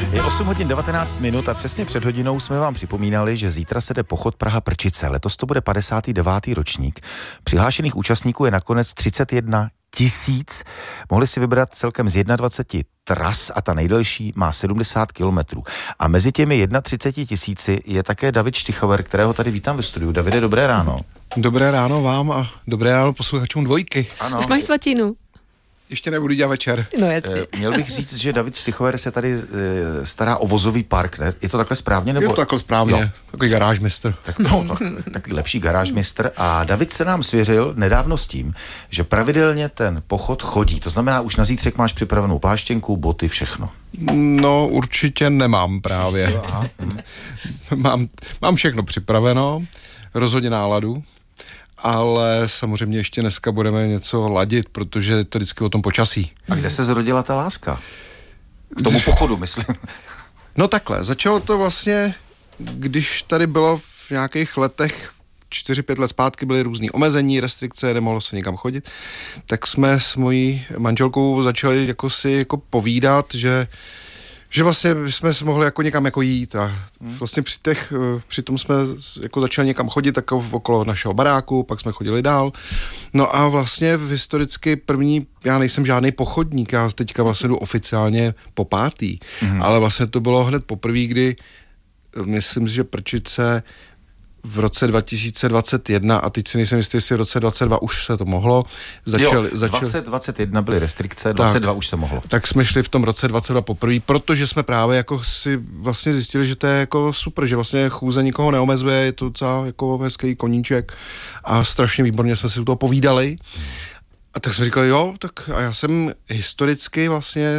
Je 8 hodin 19 minut a přesně před hodinou jsme vám připomínali, že zítra se jde pochod Praha-Prčice. Letos to bude 59. ročník. Přihlášených účastníků je nakonec 31 000. Mohli si vybrat celkem z 21 tras a ta nejdelší má 70 kilometrů. A mezi těmi 31 000 je také David Štychover, kterého tady vítám ve studiu. Davide, dobré ráno. Dobré ráno vám a dobré ráno posluchačům Dvojky. Ano. Už máš svatinu? Ještě nebudu dělat večer. No jasně. Měl bych říct, že David Štychover se tady stará o vozový park, ne? Je to takhle správně? Nebo? Je to takhle správně, jo. Takový garážmistr. Takový lepší garážmistr. A David se nám svěřil nedávno s tím, že pravidelně ten pochod chodí. To znamená, už na zítřek máš připravenou pláštěnku, boty, všechno. No, určitě nemám právě. Mám všechno připraveno, rozhodně náladu. Ale samozřejmě ještě dneska budeme něco ladit, protože je to vždycky o tom počasí. A kde se zrodila ta láska? K tomu pochodu, myslím. No takhle, začalo to vlastně, když tady bylo v nějakých letech, 4-5 let zpátky byly různý omezení, restrikce, nemohlo se nikam chodit, tak jsme s mojí manželkou začali jako povídat, že vlastně jsme se mohli jako někam jako jít a vlastně při tom jsme jako začali někam chodit tak okolo našeho baráku, pak jsme chodili dál. No a vlastně historicky první, já nejsem žádný pochodník, já teďka vlastně jdu oficiálně po 5. Ale vlastně to bylo hned poprvé, kdy myslím, že Prčice v roce 2021 a teď si nejsem jistý, jestli v roce 2022 už se to mohlo. 2021 byly restrikce, 2022 už se mohlo. Tak jsme šli v tom roce 2022 poprvé, protože jsme právě jako si vlastně zjistili, že to je jako super, že vlastně chůze nikoho neomezuje, je to docela jako hezký koníček a strašně výborně jsme si u toho povídali. A tak jsme říkali, jo, tak a já jsem historicky vlastně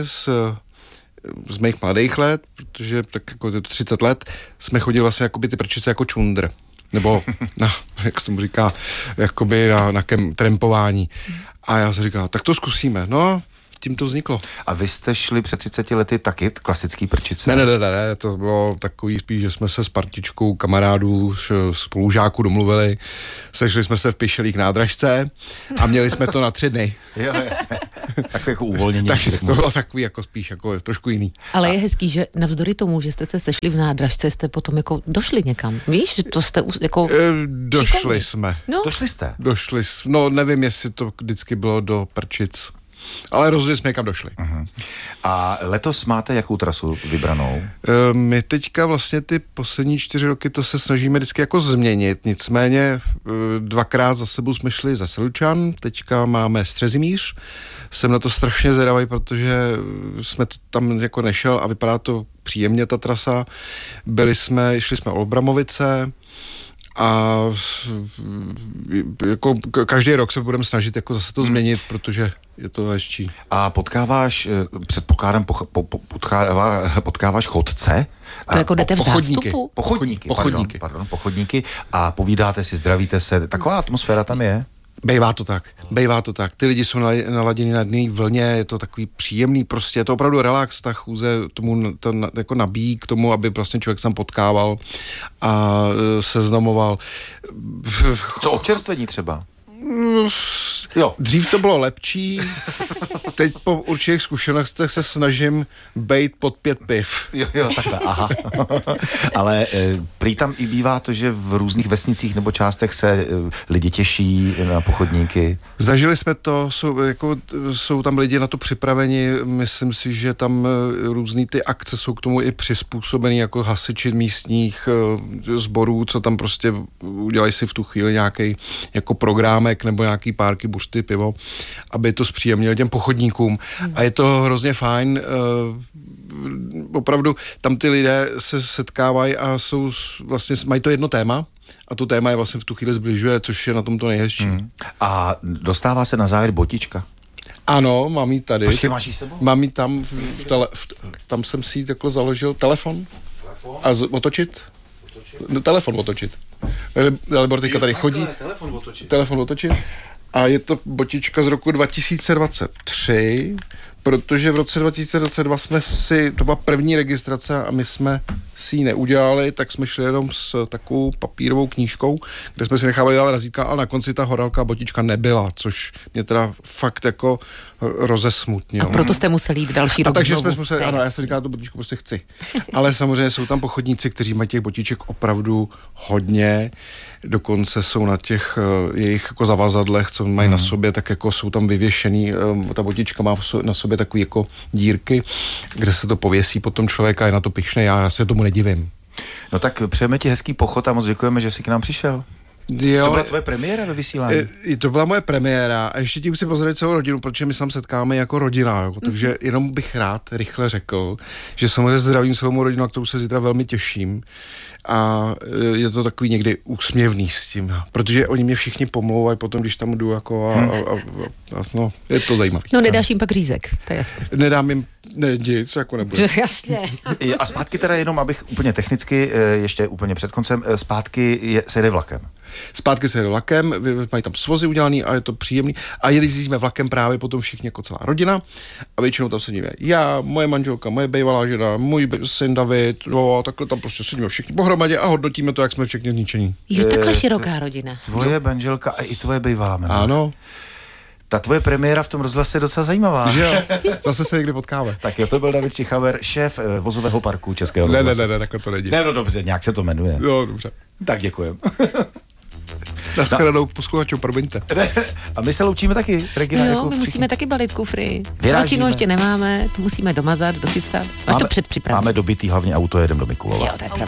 z mých mladých let, protože tak jako to 30 let, jsme chodili vlastně jakoby ty Prčice jako čundr. Nebo, jak se tomu říká, jakoby na trampování. A já jsem říkal, tak to zkusíme. No a tím to vzniklo. A vy jste šli před 30 lety taky klasický Prčice? Ne, to bylo takový spíš, že jsme se s partičkou kamarádů, spolužáků domluvili, sešli jsme se v Pišelích nádražce a měli jsme to na 3 dny. Jo, jasně. Takové jako uvolnění. To bylo takový jako spíš, jako trošku jiný. Ale je hezký, že navzdory tomu, že jste se sešli v nádražce, jste potom jako došli někam. Víš, že to jste jako... Došli šikovný. Jsme. No? Došli jste? No nevím, jestli to vždycky bylo do Prčic. Ale rozhodně jsme někam došli. A letos máte jakou trasu vybranou? My teďka vlastně ty poslední 4 roky to se snažíme vždycky jako změnit, nicméně 2krát za sebou jsme šli za Sedlčan, teďka máme Střezimíř, jsem na to strašně zvědavý, protože jsme to tam jako nešel a vypadá to příjemně ta trasa. Šli jsme Olbramovice, a jako každý rok se budeme snažit jako zase to změnit, protože je to hezčí. A potkáváš, předpokládám, potkáváš chodce? To jako jdete v zástupu? Pochodníky. A povídáte si, zdravíte se. Taková atmosféra tam je? Bejvá to tak. Ty lidi jsou naladěni na jedné vlně, je to takový příjemný, prostě je to opravdu relax, ta chůze tomu to jako nabíjí k tomu, aby vlastně člověk sám potkával a seznamoval. Co občerstvení třeba? Jo. Dřív to bylo lepší, teď po určitých zkušenostech se snažím bejt pod 5 piv. Jo, takhle, aha. Ale prý tam i bývá to, že v různých vesnicích nebo částech se lidi těší na pochodníky. Zažili jsme to, jsou tam lidi na to připraveni, myslím si, že tam různý ty akce jsou k tomu i přizpůsobený, jako hasiči místních sborů, co tam prostě udělají si v tu chvíli nějaký jako programek nebo nějaký párky, buřty, pivo, aby to zpříjemnilo těm pochodníkům. A je to hrozně fajn. Opravdu tam ty lidé se setkávají a mají to jedno téma a to téma je vlastně v tu chvíli zbližuje, což je na tom to nejhezčí. A dostává se na závěr botička? Ano, mám ji tady. Počkej, máš ji sebou? Mám ji tam, tam jsem si ji takhle založil. Telefon? A otočit? Telefon otočit. Libor teďka tady chodí. Telefon otočit. A je to botička z roku 2023, protože v roce 2022 to byla první registrace a my jsme si ji neudělali, tak jsme šli jenom s takovou papírovou knížkou, kde jsme si nechávali dát razítka, ale na konci ta horálka botička nebyla, což mě teda fakt jako rozesmutnil. A proto jste museli jít další rok takže znovu. jsme museli, ano, já jsem říkal, tu botičku prostě chci. Ale samozřejmě jsou tam pochodníci, kteří mají těch botiček opravdu hodně, dokonce jsou na těch jejich jako zavazadlech, co mají na sobě, tak jako jsou tam vyvěšený, ta botička má na sobě takový jako dírky, kde se to pověsí potom člověka, je na to pyšnej, já se tomu nedivím. No tak přejeme ti hezký pochod a moc děkujeme, že jsi k nám přišel. Jo, To byla tvoje premiéra ve vysílání? To byla moje premiéra a ještě tím chci pozdravit celou rodinu, protože my se tam setkáme jako rodina, jako, takže jenom bych rád rychle řekl, že samozřejmě zdravím celou rodinu, na kterou se zítra velmi těším a je to takový někdy úsměvný s tím, protože oni mě všichni pomlouvají potom, když tam jdu jako no, je to zajímavé. No nedáš jim pak řízek, to je jasné. Nedám jim nic, jako nebude. Jasně. A zpátky teda jenom, abych úplně technicky, ještě úplně před koncem, zpátky se jde vlakem. Zpátky se jede vlakem, mají tam svozy udělaný a je to příjemný. A jezdíme vlakem právě potom všichni jako celá rodina a většinou tam sedíme já, moje manželka, moje bývalá žena, můj syn David, a takhle tam prostě sedíme všichni pohromadě a hodnotíme to, jak jsme všichni zničení. Jo, takhle široká rodina. Tvoje manželka a i tvoje bývalá manželka. Ano. Ta tvoje premiéra v tom rozhlase je docela zajímavá. Že jo, zase se někdy potkáme. Tak jo, to byl David Čichaver, šéf vozového parku Českého rozhlasu. Ne, takhle to není. Ne, no dobře, nějak se to jmenuje. Jo, dobře. Tak děkujem. Naschledanou posluchačům, promiňte. A my se loučíme taky, Regina. No jo, jako my všichni. musíme taky balit kufry. Vyrážíme. Svačinu ještě nemáme, to musíme domazat, dochystat. Máš to předpřipravit. Máme dobitý hlavně auto, jedem do Mikulova. Jo, to je pravda.